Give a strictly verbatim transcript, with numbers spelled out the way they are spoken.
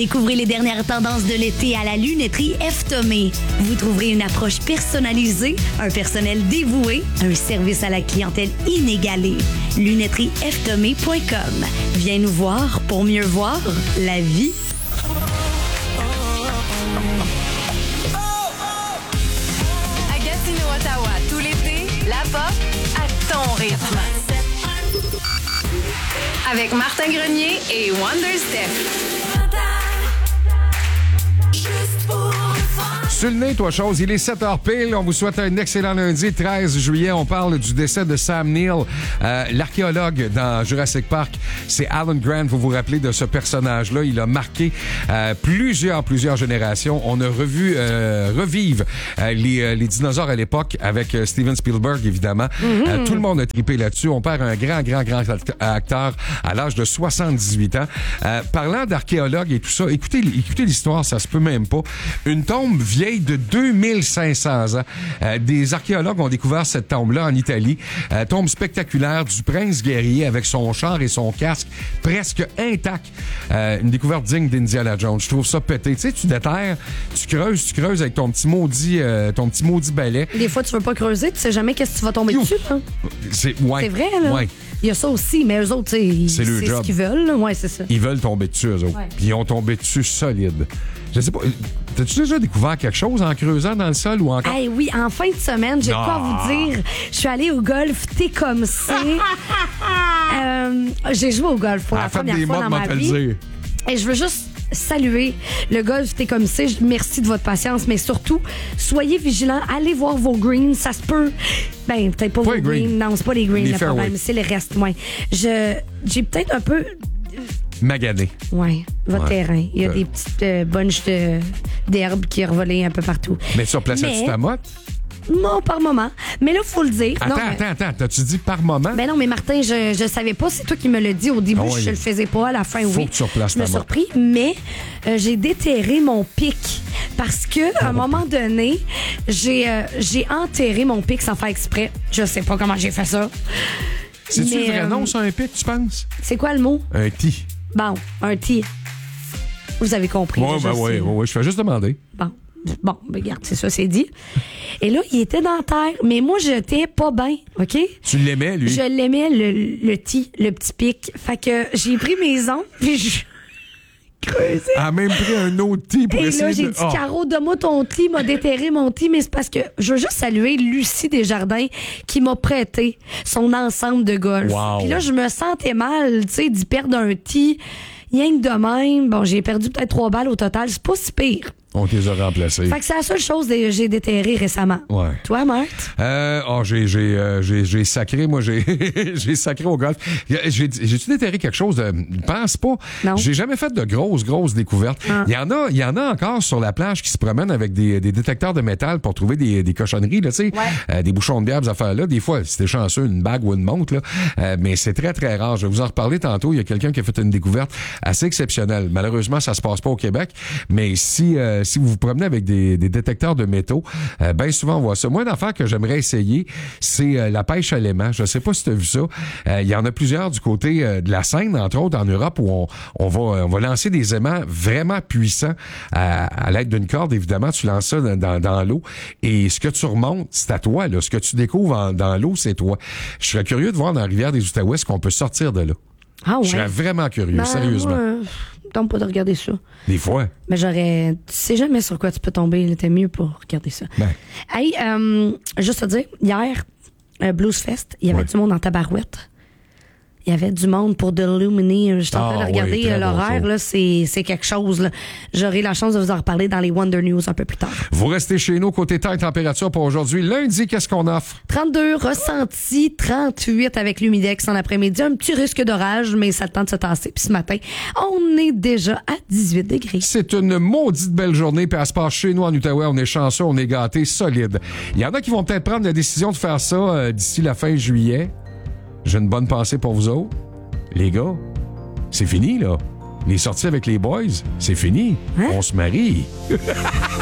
Découvrez les dernières tendances de l'été à la lunetterie F. Thomé. Vous trouverez une approche personnalisée, un personnel dévoué, un service à la clientèle inégalé. lunetterie f thomé point com. Viens nous voir pour mieux voir la vie. À Gatineau, Ottawa, tout l'été, la pop à ton rythme. Avec Martin Grenier et Wonder Steph. Sur le nez, toi, chose. Il est sept heures pile. On vous souhaite un excellent lundi, treize juillet. On parle du décès de Sam Neill, euh, l'archéologue dans Jurassic Park. C'est Alan Grant. Vous vous rappelez de ce personnage-là. Il a marqué euh, plusieurs, plusieurs générations. On a revu, euh, revive euh, les, euh, les dinosaures à l'époque avec euh, Steven Spielberg, évidemment. Mm-hmm. Euh, tout le monde a trippé là-dessus. On perd un grand, grand, grand acteur à l'âge de soixante-dix-huit ans. Euh, parlant d'archéologue et tout ça, écoutez, écoutez l'histoire, ça se peut même pas. Une tombe vieille de deux mille cinq cents ans. Euh, des archéologues ont découvert cette tombe-là en Italie. Euh, tombe spectaculaire du prince guerrier avec son char et son casque presque intact. Euh, une découverte digne d'Indiana Jones. Je trouve ça pété. Tu sais, tu déterres, tu creuses, tu creuses avec ton petit maudit, euh, ton petit maudit balai. Des fois, tu veux pas creuser, tu sais jamais qu'est-ce que tu vas tomber Ouf. dessus. Hein? C'est, ouais. C'est vrai, là. Ouais. Il y a ça aussi, mais eux autres, c'est, c'est, c'est ce qu'ils veulent. Là. Ouais, c'est ça. Ils veulent tomber dessus, eux autres. Ouais. Puis ils ont tombé dessus solide. Je sais pas. T'as-tu déjà découvert quelque chose en creusant dans le sol ou encore? Hey, oui, en fin de semaine, j'ai non. quoi vous dire. Je suis allée au golf Tecumseh. euh, j'ai joué au golf pour la première fois dans ma vie. Et je veux juste saluer le golf Tecumseh. Merci de votre patience, mais surtout, soyez vigilants. Allez voir vos greens. Ça se peut. Ben, peut-être pas, pas vos greens. Non, c'est pas les greens, les le fairway. Problème. C'est les restes. Ouais. Je, j'ai peut-être un peu... magané. Oui, votre ouais. terrain. Il y a euh. des petites euh, bunches de, d'herbes qui revolent un peu partout. Mais tu as placé mais... ta motte? Non, par moment. Mais là, il faut le dire. Attends, non, attends, mais... attends. T'as-tu dit par moment? Ben non, mais Martin, je je savais pas. C'est toi qui me l'as dit. Au début, oh, je ne le faisais pas. À la fin, faut oui. Que tu replaces je me suis surpris. Mais euh, j'ai déterré mon pic. Parce que à un moment donné, j'ai, euh, j'ai enterré mon pic sans faire exprès. Je sais pas comment j'ai fait ça. C'est-tu mais, le vrai euh, nom, ça, un pic, tu penses? C'est quoi le mot? Un ti. Bon, un ti. Vous avez compris. Oui, ben oui, oui, je fais juste demander. Bon. Bon, regarde, c'est ça, c'est dit. Et là, il était dans la terre, mais moi, j'étais pas bien, OK? Tu l'aimais, lui? Je l'aimais, le, le ti, le petit pic. Fait que j'ai pris mes ongles, puis je creusais. Elle a même pris un autre ti pour Et essayer là, j'ai de... dit, oh. Caro, donne-moi ton ti, m'a déterré mon ti, mais c'est parce que je veux juste saluer Lucie Desjardins qui m'a prêté son ensemble de golf. Wow. Puis là, je me sentais mal, tu sais, d'y perdre un ti. Rien que de même. Bon, j'ai perdu peut-être trois balles au total. C'est pas si pire. On te les a remplacés. Fait que c'est la seule chose que j'ai déterré récemment. Ouais. Toi, Marthe? Euh, oh, j'ai, j'ai, euh, j'ai, j'ai sacré, moi, j'ai, j'ai sacré au golf. J'ai, j'ai-tu déterré quelque chose de, pense pas. Non. J'ai jamais fait de grosses, grosses découvertes. Ah. Il y en a, il y en a encore sur la plage qui se promènent avec des, des détecteurs de métal pour trouver des, des cochonneries, là, tu sais. Ouais. Euh, des bouchons de bière, des affaires-là. Des fois, c'était chanceux, une bague ou une montre, là. Euh, mais c'est très, très rare. Je vais vous en reparler tantôt. Il y a quelqu'un qui a fait une découverte assez exceptionnelle. Malheureusement, ça se passe pas au Québec. Mais si, euh, si vous vous promenez avec Des, des détecteurs de métaux. Euh, bien souvent, on voit ça. Moi, une affaire que j'aimerais essayer, c'est euh, la pêche à l'aimant. Je sais pas si tu as vu ça. Il euh, y en a plusieurs du côté euh, de la Seine, entre autres, en Europe, où on, on, va, on va lancer des aimants vraiment puissants à, à l'aide d'une corde, évidemment. Tu lances ça dans, dans, dans l'eau. Et ce que tu remontes, c'est à toi. Là. Ce que tu découvres en, dans l'eau, c'est toi. Je serais curieux de voir dans la rivière des Outaouais ce qu'on peut sortir de là. Ah ouais? Je serais vraiment curieux, ben, sérieusement. Moi, tente pas de regarder ça. Des fois. Mais j'aurais... Tu sais jamais sur quoi tu peux tomber. C'était mieux pour regarder ça. Ben. Hey, euh, juste à dire, hier, euh, Blues Fest, il y avait ouais. du monde en tabarouette. Il y avait du monde pour The Luminee. Je suis en train ah, de regarder oui, l'horaire. Bon là, c'est, c'est quelque chose. Là. J'aurai la chance de vous en reparler dans les Wonder News un peu plus tard. Vous restez chez nous. Côté temps et température pour aujourd'hui. Lundi, qu'est-ce qu'on offre? trente-deux, ressenti, trente-huit avec l'humidex en après-midi. Un petit risque d'orage, mais ça a le temps de se tasser. Puis ce matin, on est déjà à dix-huit degrés. C'est une maudite belle journée. Puis elle se passe chez nous en Outaouais. On est chanceux, on est gâtés, solide. Il y en a qui vont peut-être prendre la décision de faire ça euh, d'ici la fin juillet. J'ai une bonne pensée pour vous autres. Les gars, c'est fini, là. Les sorties avec les boys, c'est fini. Hein? On se marie.